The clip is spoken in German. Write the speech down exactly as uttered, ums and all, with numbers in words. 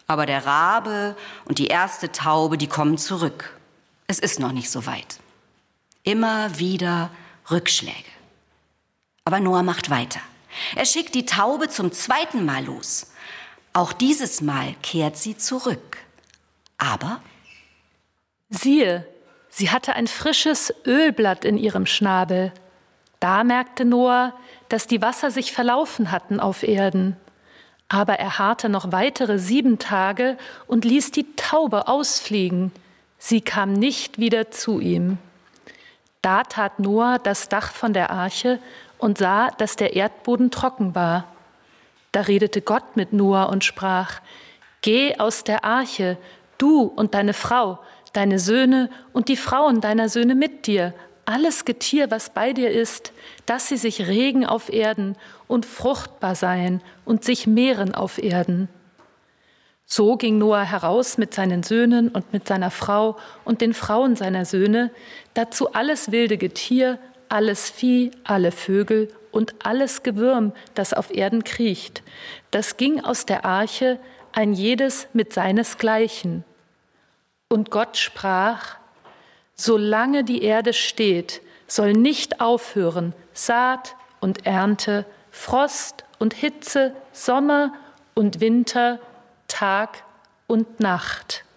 Aber der Rabe und die erste Taube, die kommen zurück. Es ist noch nicht so weit. Immer wieder Rückschläge. Aber Noah macht weiter. Er schickt die Taube zum zweiten Mal los. Auch dieses Mal kehrt sie zurück. Aber siehe, sie hatte ein frisches Ölblatt in ihrem Schnabel. Da merkte Noah, dass die Wasser sich verlaufen hatten auf Erden. Aber er harrte noch weitere sieben Tage und ließ die Taube ausfliegen. Sie kam nicht wieder zu ihm. Da tat Noah das Dach von der Arche und sah, dass der Erdboden trocken war. Da redete Gott mit Noah und sprach: Geh aus der Arche, du und deine Frau, deine Söhne und die Frauen deiner Söhne mit dir, alles Getier, was bei dir ist, dass sie sich regen auf Erden und fruchtbar seien und sich mehren auf Erden. So ging Noah heraus mit seinen Söhnen und mit seiner Frau und den Frauen seiner Söhne, dazu alles wilde Getier, alles Vieh, alle Vögel und alles Gewürm, das auf Erden kriecht. Das ging aus der Arche, ein jedes mit seinesgleichen. Und Gott sprach: Solange die Erde steht, soll nicht aufhören Saat und Ernte, Frost und Hitze, Sommer und Winter, Tag und Nacht.